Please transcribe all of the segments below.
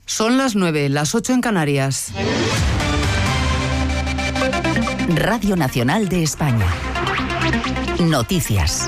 Son las 9, las 8 en Canarias. Radio Nacional de España. Noticias.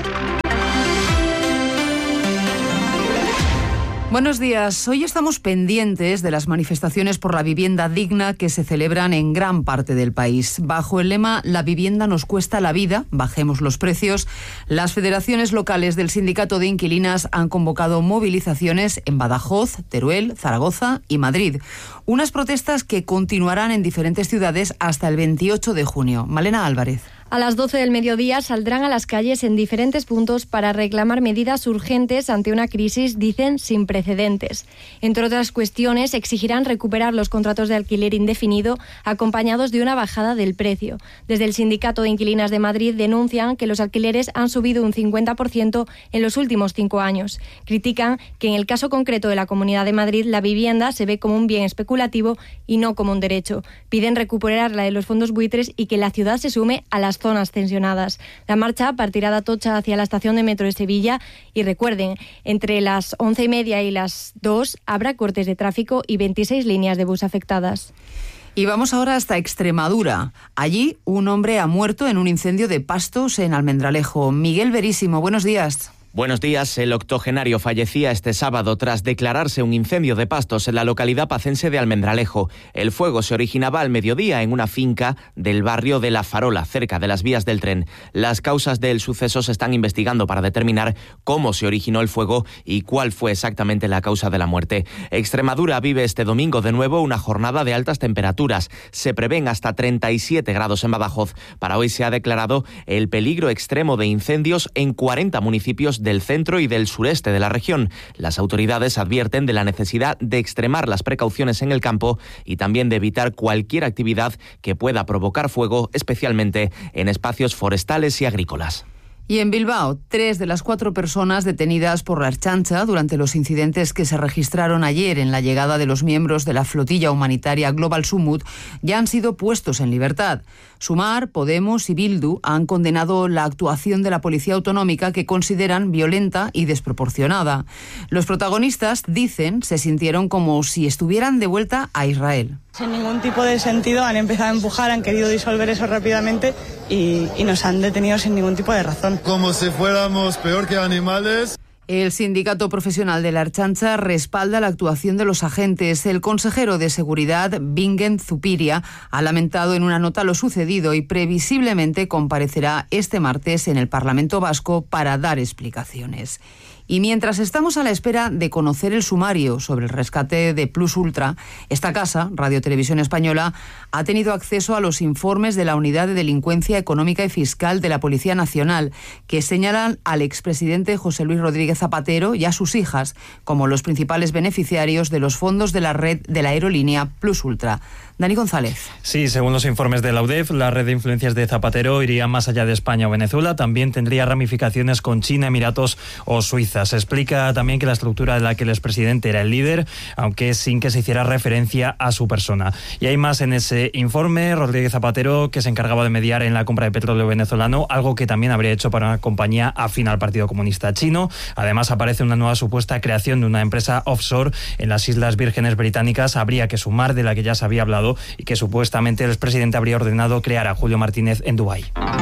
Buenos días. Hoy estamos pendientes de las manifestaciones por la vivienda digna que se celebran en gran parte del país. Bajo el lema "La vivienda nos cuesta la vida, bajemos los precios", las federaciones locales del Sindicato de Inquilinas han convocado movilizaciones en Badajoz, Teruel, Zaragoza y Madrid. Unas protestas que continuarán en diferentes ciudades hasta el 28 de junio. Malena Álvarez. A las 12 del mediodía saldrán a las calles en diferentes puntos para reclamar medidas urgentes ante una crisis, dicen, sin precedentes. Entre otras cuestiones, exigirán recuperar los contratos de alquiler indefinido acompañados de una bajada del precio. Desde el Sindicato de Inquilinas de Madrid denuncian que los alquileres han subido un 50% en los últimos 5 años. Critican que en el caso concreto de la Comunidad de Madrid la vivienda se ve como un bien especulativo y no como un derecho. Piden recuperarla de los fondos buitres y que la ciudad se sume a las zonas tensionadas. La marcha partirá de Atocha hacia la estación de metro de Sevilla y recuerden, entre las 11:30 y las 2 habrá cortes de tráfico y 26 líneas de bus afectadas. Y vamos ahora hasta Extremadura. Allí un hombre ha muerto en un incendio de pastos en Almendralejo. Miguel Verísimo, buenos días. Buenos días. El octogenario fallecía este sábado tras declararse un incendio de pastos en la localidad pacense de Almendralejo. El fuego se originaba al mediodía en una finca del barrio de La Farola, cerca de las vías del tren. Las causas del suceso se están investigando para determinar cómo se originó el fuego y cuál fue exactamente la causa de la muerte. Extremadura vive este domingo de nuevo una jornada de altas temperaturas. Se prevén hasta 37 grados en Badajoz. Para hoy se ha declarado el peligro extremo de incendios en 40 municipios del centro y del sureste de la región. Las autoridades advierten de la necesidad de extremar las precauciones en el campo y también de evitar cualquier actividad que pueda provocar fuego, especialmente en espacios forestales y agrícolas. Y en Bilbao, 3 de las 4 personas detenidas por la Ertzaintza durante los incidentes que se registraron ayer en la llegada de los miembros de la flotilla humanitaria Global Sumut ya han sido puestos en libertad. Sumar, Podemos y Bildu han condenado la actuación de la Policía Autonómica, que consideran violenta y desproporcionada. Los protagonistas, dicen, se sintieron como si estuvieran de vuelta a Israel. Sin ningún tipo de sentido han empezado a empujar, han querido disolver eso rápidamente y nos han detenido sin ningún tipo de razón. Como si fuéramos peor que animales. El sindicato profesional de la Ertzaintza respalda la actuación de los agentes. El consejero de Seguridad, Bingen Zupiria, ha lamentado en una nota lo sucedido y previsiblemente comparecerá este martes en el Parlamento Vasco para dar explicaciones. Y mientras estamos a la espera de conocer el sumario sobre el rescate de Plus Ultra, esta casa, Radio Televisión Española, ha tenido acceso a los informes de la Unidad de Delincuencia Económica y Fiscal de la Policía Nacional, que señalan al expresidente José Luis Rodríguez Zapatero y a sus hijas como los principales beneficiarios de los fondos de la red de la aerolínea Plus Ultra. Dani González. Sí, según los informes de la UDEF, la red de influencias de Zapatero iría más allá de España o Venezuela, también tendría ramificaciones con China, Emiratos o Suiza. Se explica también que la estructura de la que el expresidente era el líder, aunque sin que se hiciera referencia a su persona. Y hay más en ese informe. Rodríguez Zapatero, que se encargaba de mediar en la compra de petróleo venezolano, algo que también habría hecho para una compañía afín al Partido Comunista Chino. Además, aparece una nueva supuesta creación de una empresa offshore en las Islas Vírgenes Británicas. Habría que sumar, de la que ya se había hablado, y que supuestamente el expresidente habría ordenado crear a Julio Martínez en Dubái.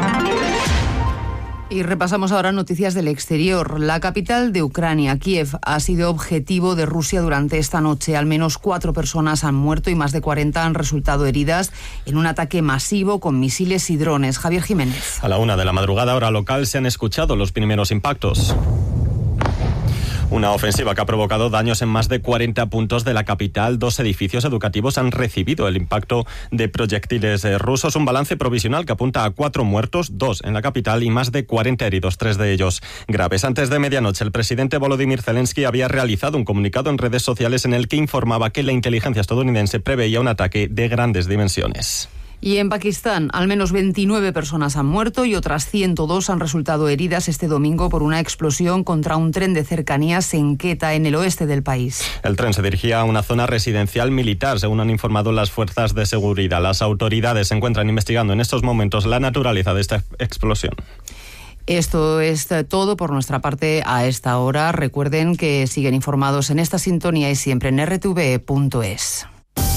Y repasamos ahora noticias del exterior. La capital de Ucrania, Kiev, ha sido objetivo de Rusia durante esta noche. Al menos 4 personas han muerto y más de 40 han resultado heridas en un ataque masivo con misiles y drones. Javier Jiménez. A la 1 de la madrugada, hora local, se han escuchado los primeros impactos. Una ofensiva que ha provocado daños en más de 40 puntos de la capital. 2 edificios educativos han recibido el impacto de proyectiles rusos. Un balance provisional que apunta a 4 muertos, 2 en la capital y más de 40 heridos, 3 de ellos graves. Antes de medianoche, el presidente Volodymyr Zelensky había realizado un comunicado en redes sociales en el que informaba que la inteligencia estadounidense preveía un ataque de grandes dimensiones. Y en Pakistán, al menos 29 personas han muerto y otras 102 han resultado heridas este domingo por una explosión contra un tren de cercanías en Quetta, en el oeste del país. El tren se dirigía a una zona residencial militar, según han informado las fuerzas de seguridad. Las autoridades se encuentran investigando en estos momentos la naturaleza de esta explosión. Esto es todo por nuestra parte a esta hora. Recuerden que siguen informados en esta sintonía y siempre en rtve.es.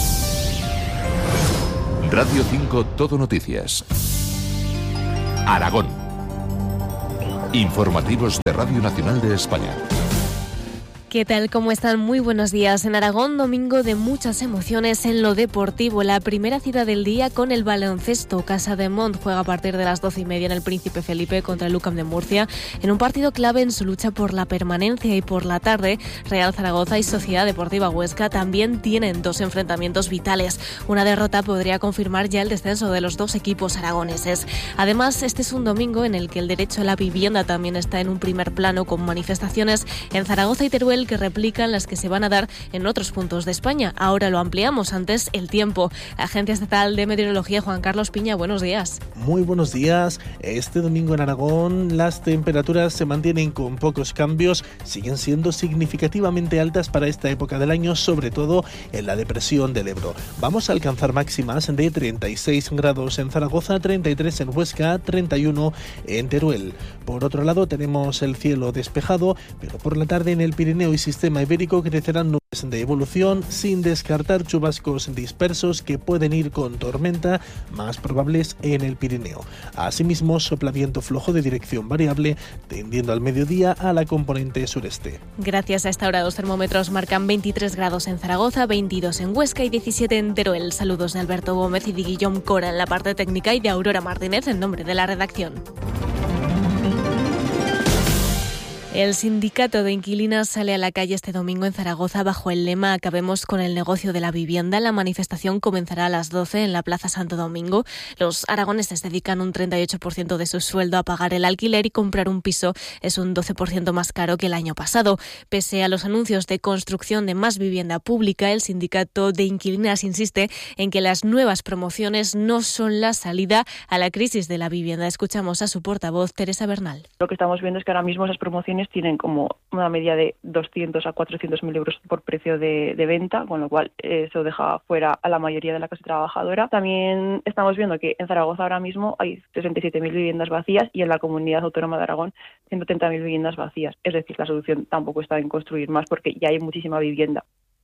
Radio 5 Todo Noticias. Aragón. Informativos de Radio Nacional de España. ¿Qué tal? ¿Cómo están? Muy buenos días. En Aragón, domingo de muchas emociones en lo deportivo. La primera cita del día con el baloncesto. Casademont juega a partir de las 12:30 en el Príncipe Felipe contra el UCAM de Murcia, en un partido clave en su lucha por la permanencia. Y por la tarde, Real Zaragoza y Sociedad Deportiva Huesca también tienen dos enfrentamientos vitales. Una derrota podría confirmar ya el descenso de los dos equipos aragoneses. Además, este es un domingo en el que el derecho a la vivienda también está en un primer plano, con manifestaciones en Zaragoza y Teruel que replican las que se van a dar en otros puntos de España. Ahora lo ampliamos. Antes, el tiempo. Agencia Estatal de Meteorología, Juan Carlos Piña, buenos días. Muy buenos días. Este domingo en Aragón las temperaturas se mantienen con pocos cambios, siguen siendo significativamente altas para esta época del año, sobre todo en la depresión del Ebro. Vamos a alcanzar máximas de 36 grados en Zaragoza, 33 en Huesca, 31 en Teruel. Por otro lado, tenemos el cielo despejado, pero por la tarde en el Pirineo y Sistema Ibérico crecerán nubes de evolución, sin descartar chubascos dispersos que pueden ir con tormenta, más probables en el Pirineo. Asimismo, sopla viento flojo de dirección variable, tendiendo al mediodía a la componente sureste. Gracias. A esta hora los termómetros marcan 23 grados en Zaragoza, 22 en Huesca y 17 en Teruel. Saludos de Alberto Gómez y de Guillaume Cora en la parte técnica y de Aurora Martínez en nombre de la redacción. El sindicato de inquilinas sale a la calle este domingo en Zaragoza bajo el lema "Acabemos con el negocio de la vivienda". La manifestación comenzará a las 12 en la Plaza Santo Domingo. Los aragoneses dedican un 38% de su sueldo a pagar el alquiler y comprar un piso es un 12% más caro que el año pasado. Pese a los anuncios de construcción de más vivienda pública, el sindicato de inquilinas insiste en que las nuevas promociones no son la salida a la crisis de la vivienda. Escuchamos a su portavoz, Teresa Bernal. Lo que estamos viendo es que ahora mismo esas promociones tienen como una media de 200 a 400.000 euros por precio de venta, con lo cual eso deja fuera a la mayoría de la clase trabajadora. También estamos viendo que en Zaragoza ahora mismo hay 67.000 viviendas vacías y en la Comunidad Autónoma de Aragón 130.000 viviendas vacías. Es decir, la solución tampoco está en construir más porque ya hay muchísima vivienda.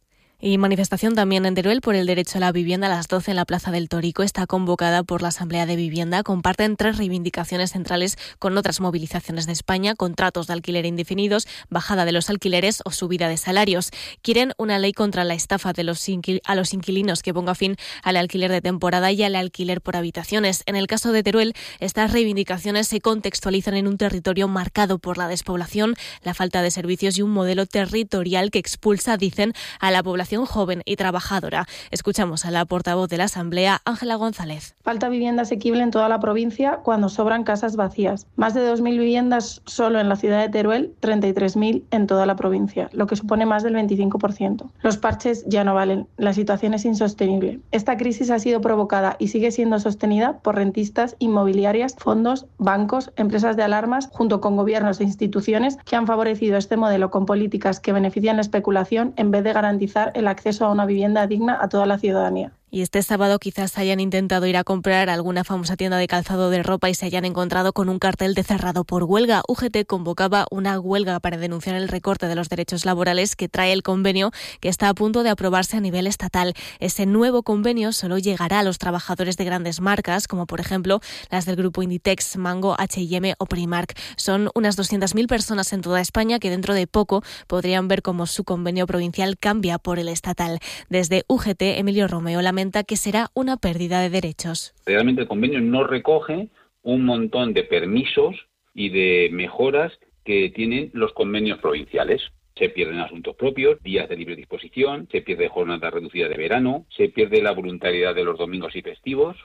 Y manifestación también en Teruel por el derecho a la vivienda a las 12 en la Plaza del Torico. Está convocada por la Asamblea de Vivienda. Comparten 3 reivindicaciones centrales con otras movilizaciones de España: contratos de alquiler indefinidos, bajada de los alquileres o subida de salarios. Quieren una ley contra la estafa a los inquilinos que ponga fin al alquiler de temporada y al alquiler por habitaciones. En el caso de Teruel, estas reivindicaciones se contextualizan en un territorio marcado por la despoblación, la falta de servicios y un modelo territorial que expulsa, dicen, a la población joven y trabajadora. Escuchamos a la portavoz de la Asamblea, Ángela González. Falta vivienda asequible en toda la provincia cuando sobran casas vacías. Más de 2.000 viviendas solo en la ciudad de Teruel, 33.000 en toda la provincia, lo que supone más del 25%. Los parches ya no valen, la situación es insostenible. Esta crisis ha sido provocada y sigue siendo sostenida por rentistas, inmobiliarias, fondos, bancos, empresas de alarmas, junto con gobiernos e instituciones que han favorecido este modelo con políticas que benefician la especulación en vez de garantizar el acceso a una vivienda digna a toda la ciudadanía. Y este sábado quizás hayan intentado ir a comprar a alguna famosa tienda de calzado de ropa y se hayan encontrado con un cartel de cerrado por huelga. UGT convocaba una huelga para denunciar el recorte de los derechos laborales que trae el convenio, que está a punto de aprobarse a nivel estatal. Ese nuevo convenio solo llegará a los trabajadores de grandes marcas, como por ejemplo las del grupo Inditex, Mango, H&M o Primark. Son unas 200.000 personas en toda España que dentro de poco podrían ver cómo su convenio provincial cambia por el estatal. Desde UGT, Emilio Romeo lamenta que será una pérdida de derechos. Realmente el convenio no recoge un montón de permisos y de mejoras que tienen los convenios provinciales. Se pierden asuntos propios, días de libre disposición, se pierde jornada reducida de verano, se pierde la voluntariedad de los domingos y festivos.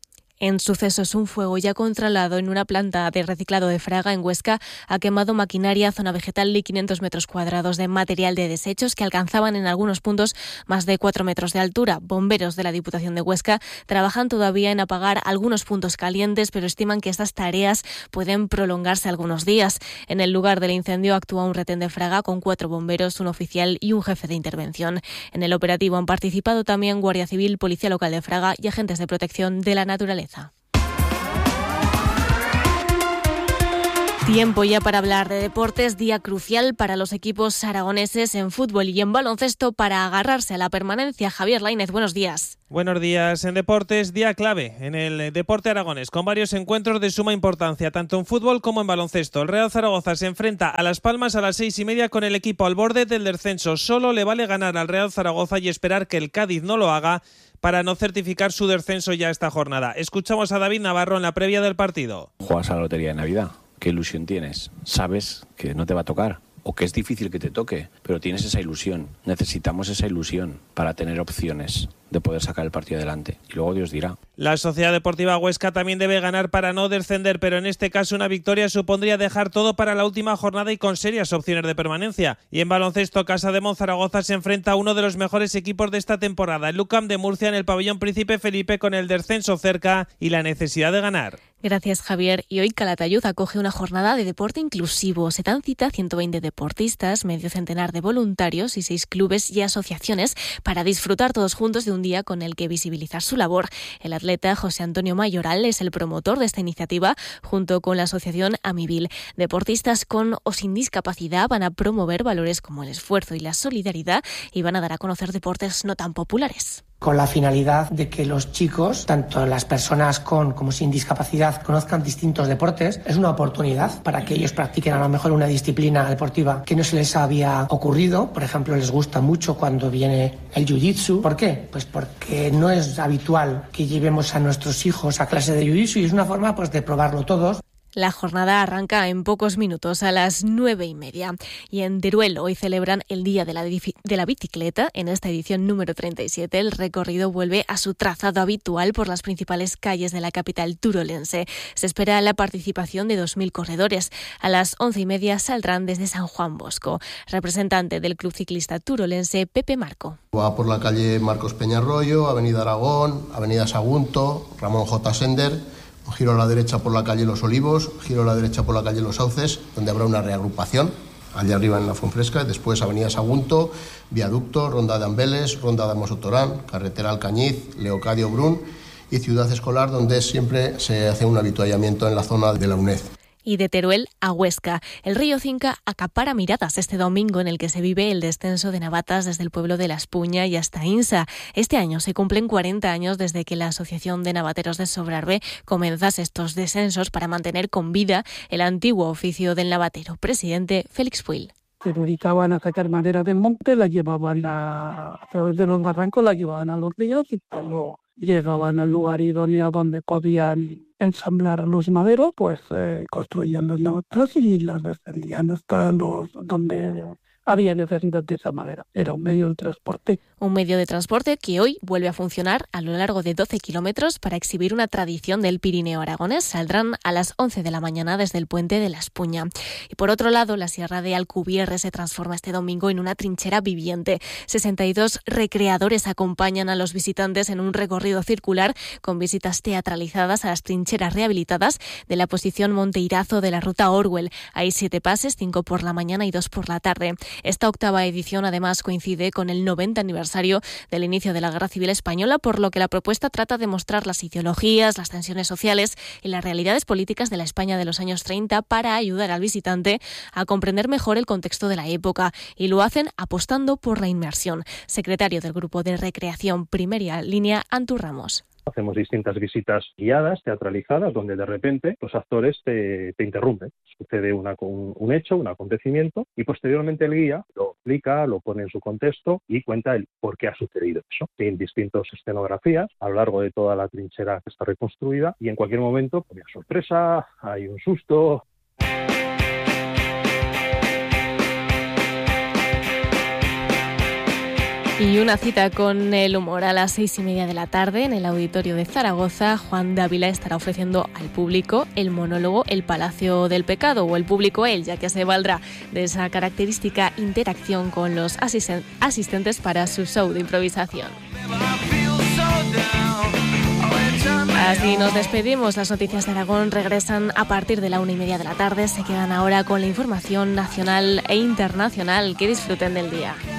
En sucesos, un fuego ya controlado en una planta de reciclado de Fraga, en Huesca, ha quemado maquinaria, zona vegetal y 500 metros cuadrados de material de desechos que alcanzaban en algunos puntos más de 4 metros de altura. Bomberos de la Diputación de Huesca trabajan todavía en apagar algunos puntos calientes, pero estiman que estas tareas pueden prolongarse algunos días. En el lugar del incendio actúa un retén de Fraga con 4 bomberos, un oficial y un jefe de intervención. En el operativo han participado también Guardia Civil, Policía Local de Fraga y agentes de protección de la naturaleza. Tiempo ya para hablar de deportes, día crucial para los equipos aragoneses en fútbol y en baloncesto para agarrarse a la permanencia. Javier Lainez, buenos días. Buenos días. En deportes, día clave en el deporte aragonés, con varios encuentros de suma importancia, tanto en fútbol como en baloncesto. El Real Zaragoza se enfrenta a Las Palmas a las 6:30 con el equipo al borde del descenso. Solo le vale ganar al Real Zaragoza y esperar que el Cádiz no lo haga para no certificar su descenso ya esta jornada. Escuchamos a David Navarro en la previa del partido. Juegas a la lotería de Navidad. ¿Qué ilusión tienes? Sabes que no te va a tocar o que es difícil que te toque, pero tienes esa ilusión. Necesitamos esa ilusión para tener opciones de poder sacar el partido adelante. Y luego Dios dirá. La Sociedad Deportiva Huesca también debe ganar para no descender, pero en este caso una victoria supondría dejar todo para la última jornada y con serias opciones de permanencia. Y en baloncesto, Casa de Monzaragoza se enfrenta a uno de los mejores equipos de esta temporada, el UCAM de Murcia, en el pabellón Príncipe Felipe, con el descenso cerca y la necesidad de ganar. Gracias, Javier. Y hoy Calatayud acoge una jornada de deporte inclusivo. Se dan cita 120 deportistas, medio centenar de voluntarios y 6 clubes y asociaciones para disfrutar todos juntos de un día con el que visibilizar su labor. El atleta José Antonio Mayoral es el promotor de esta iniciativa junto con la asociación Amivil. Deportistas con o sin discapacidad van a promover valores como el esfuerzo y la solidaridad y van a dar a conocer deportes no tan populares. Con la finalidad de que los chicos, tanto las personas con como sin discapacidad, conozcan distintos deportes. Es una oportunidad para que ellos practiquen a lo mejor una disciplina deportiva que no se les había ocurrido. Por ejemplo, les gusta mucho cuando viene el jiu-jitsu. ¿Por qué? Pues porque no es habitual que llevemos a nuestros hijos a clase de jiu-jitsu y es una forma pues de probarlo todos. La jornada arranca en pocos minutos, a las 9:30. Y en Teruel hoy celebran el Día de la Bicicleta. En esta edición número 37, el recorrido vuelve a su trazado habitual por las principales calles de la capital turolense. Se espera la participación de 2.000 corredores. A las 11:30 saldrán desde San Juan Bosco. Representante del Club Ciclista Turolense, Pepe Marco. Va por la calle Marcos Peñarroyo, Avenida Aragón, Avenida Sagunto, Ramón J. Sender. Un giro a la derecha por la calle Los Olivos, giro a la derecha por la calle Los Sauces, donde habrá una reagrupación, allá arriba en la Fuenfresca, después Avenida Sagunto, Viaducto, Ronda de Ambeles, Ronda de Amosotorán, Carretera Alcañiz, Leocadio Brun y Ciudad Escolar, donde siempre se hace un habituallamiento en la zona de la UNED. Y de Teruel a Huesca. El río Cinca acapara miradas este domingo en el que se vive el descenso de Navatas desde el pueblo de La Espuña y hasta Insa. Este año se cumplen 40 años desde que la Asociación de Navateros de Sobrarbe comenzase estos descensos para mantener con vida el antiguo oficio del navatero. Presidente Félix Puil. Se dedicaban a sacar madera del monte, la llevaban a través de los barrancos, la llevaban a los ríos y cuando llegaban al lugar idóneo donde podían ensamblar los maderos, pues construían las navatas y las descendían hasta donde había necesidad de esa madera. Era un medio de transporte. Un medio de transporte que hoy vuelve a funcionar a lo largo de 12 kilómetros para exhibir una tradición del Pirineo aragonés. Saldrán a las 11 de la mañana desde el puente de La Espuña. Y por otro lado, la Sierra de Alcubierre se transforma este domingo en una trinchera viviente. 62 recreadores acompañan a los visitantes en un recorrido circular con visitas teatralizadas a las trincheras rehabilitadas de la posición Monteirazo de la ruta Orwell. Hay 7 pases, 5 por la mañana y 2 por la tarde. Esta octava edición además coincide con el 90 aniversario del inicio de la Guerra Civil Española, por lo que la propuesta trata de mostrar las ideologías, las tensiones sociales y las realidades políticas de la España de los años 30 para ayudar al visitante a comprender mejor el contexto de la época, y lo hacen apostando por la inmersión. Secretario del Grupo de Recreación Primera Línea, Antu Ramos. Hacemos distintas visitas guiadas, teatralizadas, donde de repente los actores te interrumpen. Sucede un hecho, un acontecimiento, y posteriormente el guía lo explica, lo pone en su contexto y cuenta el por qué ha sucedido eso. En distintas escenografías, a lo largo de toda la trinchera que está reconstruida, y en cualquier momento hay una sorpresa, hay un susto. Y una cita con el humor a las 6:30 de la tarde en el Auditorio de Zaragoza. Juan Dávila estará ofreciendo al público el monólogo El Palacio del Pecado, o el público él, ya que se valdrá de esa característica interacción con los asistentes para su show de improvisación. Así nos despedimos. Las noticias de Aragón regresan a partir de la 1:30 de la tarde. Se quedan ahora con la información nacional e internacional. Que disfruten del día.